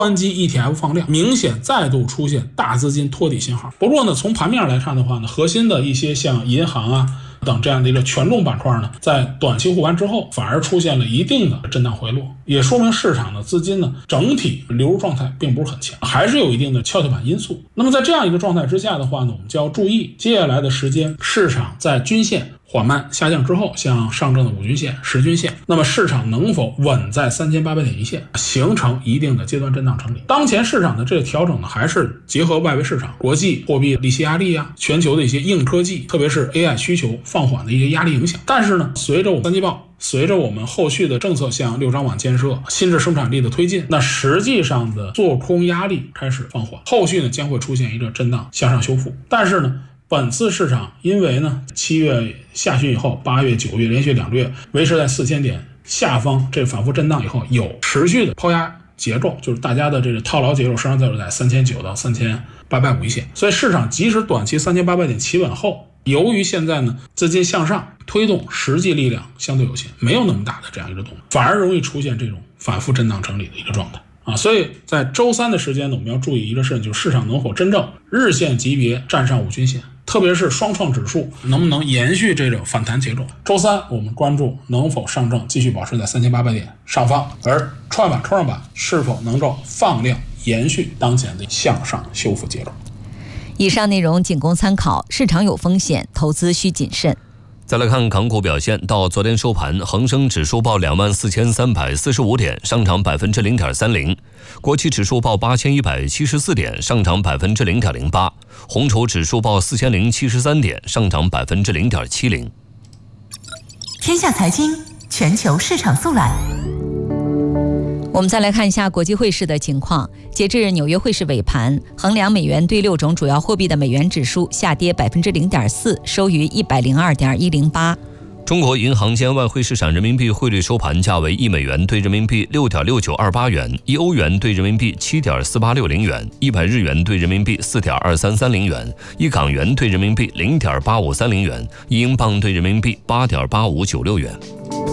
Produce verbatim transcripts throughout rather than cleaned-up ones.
关机 E T F 放量，明显再度出现大资金托底信号。不过呢，从盘面来看的话呢，核心的一些像银行啊等这样的一个权重板块呢，在短期护盘之后，反而出现了一定的震荡回落，也说明市场的资金呢整体流入状态并不是很强，还是有一定的跷跷板因素。那么在这样一个状态之下的话呢，我们就要注意接下来的时间，市场在均线缓慢下降之后，像上证的五均线、十均线，那么市场能否稳在三千八百点一线，形成一定的阶段震荡整理。当前市场的这个调整呢，还是结合外围市场、国际货币利息压力啊，全球的一些硬科技，特别是 A I 需求放缓的一些压力影响。但是呢，随着我们三季报，随着我们后续的政策像六张网建设、新质生产力的推进，那实际上的做空压力开始放缓，后续呢将会出现一个震荡向上修复。但是呢，本次市场因为呢七月下旬以后，八月、九月连续两个月维持在四千点下方，这反复震荡以后，有持续的抛压节奏，就是大家的这个套牢节奏，实际上就是在三千九到三千八百五一线。所以市场即使短期三千八百点企稳后，由于现在呢资金向上推动，实际力量相对有限，没有那么大的这样一个动力，反而容易出现这种反复震荡整理的一个状态啊。所以在周三的时间呢，我们要注意一个事情，就是市场能否真正日线级别站上五均线，特别是双创指数能不能延续这种反弹节奏。周三我们关注能否上证继续保持在三千八百点上方，而创业板、科创板是否能够放量延续当前的向上修复节奏。 以上内容仅供参考，市场有风险，投资需谨慎。 再来看港股表现，到昨天收盘，恒生指数报两万四千三百四十五点，上涨百分之零点三零；国企指数报八千一百七十四点，上涨百分之零点零八；红筹指数报四千零七十三点，上涨百分之零点七零。 天下财经全球市场速览。 我们再来看一下国际汇市的情况。截至纽约汇市尾盘，衡量美元对六种主要货币的美元指数下跌百分之零点四，收于一百零二点一零八。 中国银行间外汇市场人民币汇率收盘价为一美元对人民币六点六九二八元，一欧元对人民币七点四八六零元，一百日元对人民币四点二三三零元，一港元对人民币零点八五三零元，一英镑对人民币八点八五九六元。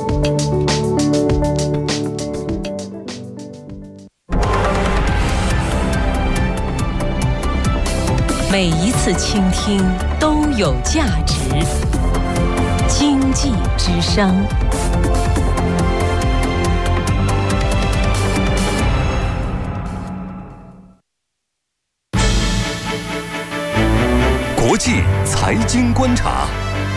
每一次倾听都有价值。经济之声。 国际财经观察。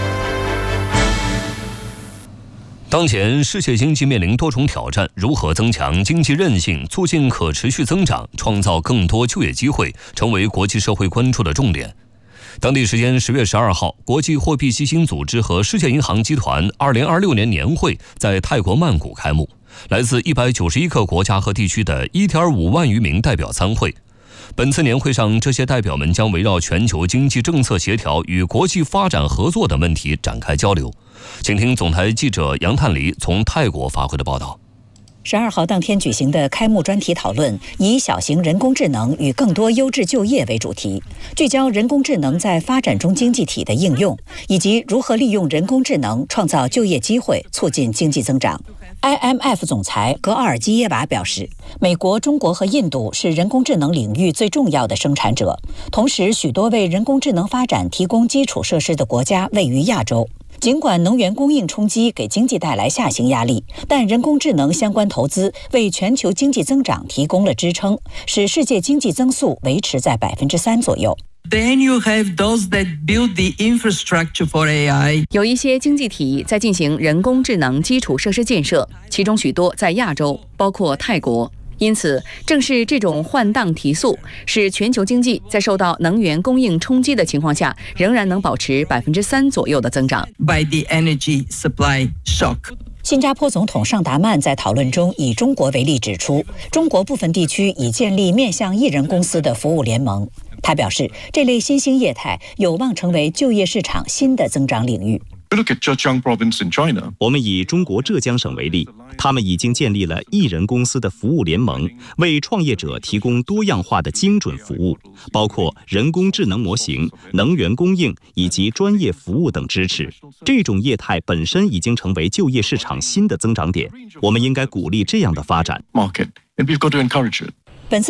当前世界经济面临多重挑战，如何增强经济韧性，促进可持续增长，创造更多就业机会，成为国际社会关注的重点。当地时间十月十二号，国际货币基金组织和世界银行集团二零二六年年会在泰国曼谷开幕，来自一百九十一个国家和地区的一点五万余名代表参会。本次年会上，这些代表们将围绕全球经济政策协调与国际发展合作等问题展开交流。请听总台记者杨探黎从泰国发回的报道。 十二号当天举行的开幕专题讨论以小型人工智能与更多优质就业为主题，聚焦人工智能在发展中经济体的应用，以及如何利用人工智能创造就业机会，促进经济增长。I M F 总裁格奥尔基耶娃表示，美国、中国和印度是人工智能领域最重要的生产者，同时许多为人工智能发展提供基础设施的国家位于亚洲。尽管能源供应冲击给经济带来下行压力，但人工智能相关投资为全球经济增长提供了支撑，使世界经济增速维持在百分之三左右。 Then you have those that build the infrastructure for A I. 有一些经济体在进行人工智能基础设施建设，其中许多在亚洲，包括泰国。因此，正是这种换挡提速，使全球经济在受到能源供应冲击的情况下，仍然能保持百分之三左右的增长。 By the energy supply shock. 新加坡总统尚达曼在讨论中以中国为例指出，中国部分地区已建立面向艺人公司的服务联盟。他表示，这类新兴业态有望成为就业市场新的增长领域。 我们以中国浙江省为例，他们已经建立了艺人公司的服务联盟，为创业者提供多样化的精准服务，包括人工智能模型、能源供应以及专业服务等支持。这种业态本身已经成为就业市场新的增长点，我们应该鼓励这样的发展。